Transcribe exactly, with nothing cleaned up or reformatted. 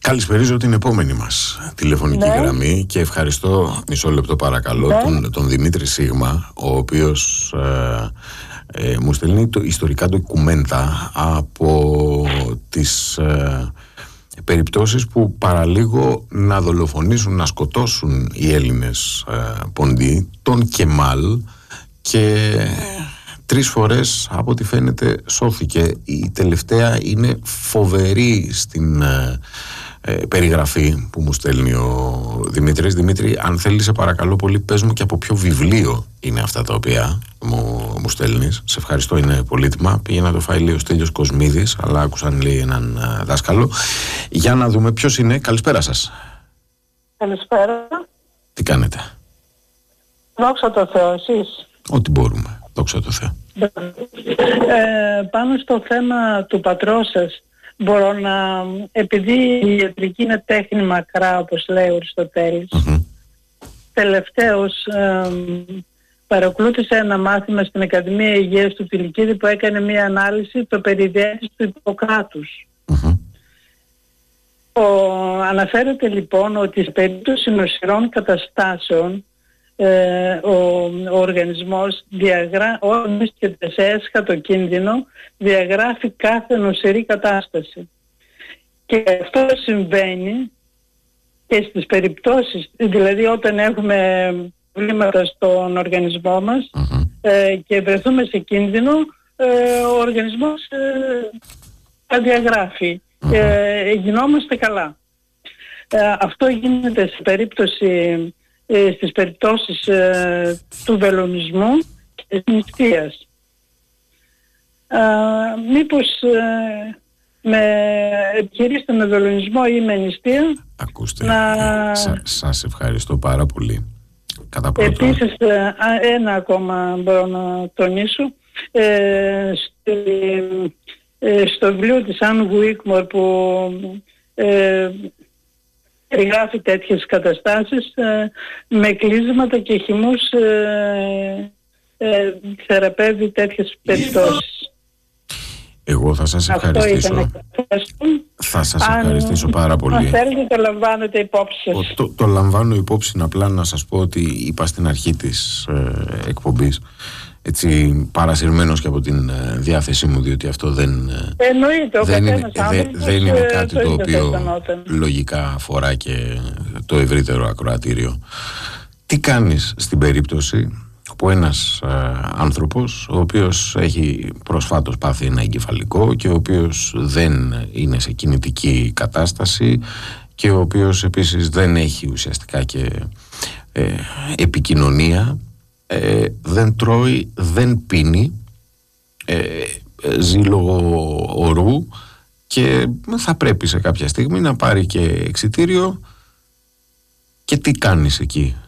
Καλησπερίζω την επόμενη μας τηλεφωνική ναι. γραμμή και ευχαριστώ, μισό λεπτό παρακαλώ, ναι. τον, τον Δημήτρη Σίγμα, ο οποίος ε, ε, μου στέλνει το ιστορικά ντοκουμέντα από τις ε, περιπτώσεις που παραλίγο να δολοφονήσουν, να σκοτώσουν οι Έλληνες ε, ποντοί, τον Κεμάλ, και τρεις φορές από ό,τι φαίνεται σώθηκε. Η τελευταία είναι φοβερή στην ε, ε, περιγραφή που μου στέλνει ο Δημήτρης. Δημήτρη, αν θέλεις, σε παρακαλώ πολύ, πες μου και από ποιο βιβλίο είναι αυτά τα οποία μου, μου στέλνεις. Σε ευχαριστώ, είναι πολύτιμα. Πήγαινα το φάει, λέει, ο Στέλιος Κοσμίδης, αλλά άκουσαν, λέει, έναν ε, δάσκαλο. Για να δούμε ποιος είναι. Καλησπέρα σας. Καλησπέρα. Τι κάνετε? Δόξα τω Θεώ, εσείς? Ό,τι μπορούμε. Δόξα τω Θεώ. Ε, πάνω στο θέμα του πατρός σας, μπορώ να, επειδή η ιατρική είναι τέχνη μακρά, όπως λέει ο Αριστοτέλης, mm-hmm. τελευταίως ε, παρακολούθησα ένα μάθημα στην Ακαδημία Υγείας του Τιλικίδη που έκανε μια ανάλυση το περιδιέτης του Ιπποκράτους. Mm-hmm. Ο, αναφέρεται λοιπόν ότι σε περίπτωση νοσηρών καταστάσεων Ε, ο, ο οργανισμός διαγρά, όταν βρίσκεται σε έσχατο κίνδυνο, διαγράφει κάθε νοσηρή κατάσταση. Και αυτό συμβαίνει και στις περιπτώσεις, δηλαδή όταν έχουμε προβλήματα στον οργανισμό μας mm-hmm. ε, και βρεθούμε σε κίνδυνο, ε, ο οργανισμός ε, τα διαγράφει. Mm-hmm. Ε, γινόμαστε καλά. Ε, αυτό γίνεται σε περίπτωση στις περιπτώσεις ε, του βελονισμού και της νηστείας. Ε, μήπως ε, με επιχειρήσετε με βελονισμό ή με νηστεία? Ακούστε, να... ε, σα, σας ευχαριστώ πάρα πολύ. Κατά πρώτον. Επίσης, ε, ένα ακόμα μπορώ να τονίσω. Ε, στη, ε, στο βιβλίο της Άννου Γουίκμορ που ε, περιγράφει τέτοιες καταστάσεις ε, με κλείσματα και χυμούς, ε, ε, θεραπεύει τέτοιες περιπτώσεις. Εγώ θα σας ευχαριστήσω. Θα σας αν, ευχαριστήσω πάρα πολύ. Αν θέλετε, το λαμβάνετε υπόψη σας. Το, το λαμβάνω υπόψη. Απλά να σας πω ότι είπα στην αρχή της ε, εκπομπής, έτσι παρασυρμένος και από την ε, διάθεσή μου, διότι αυτό δεν, Εννοείται, δεν, είναι, δε, δεν είναι κάτι το, το οποίο λογικά αφορά και το ευρύτερο ακροατήριο. Τι κάνεις στην περίπτωση που ένας ε, άνθρωπος, ο οποίος έχει προσφάτως πάθει ένα εγκεφαλικό και ο οποίος δεν είναι σε κινητική κατάσταση και ο οποίος επίσης δεν έχει ουσιαστικά και ε, επικοινωνία, Ε, δεν τρώει, δεν πίνει, ε, ζει λόγω ορού και θα πρέπει σε κάποια στιγμή να πάρει και εξιτήριο. Και τι κάνεις εκεί?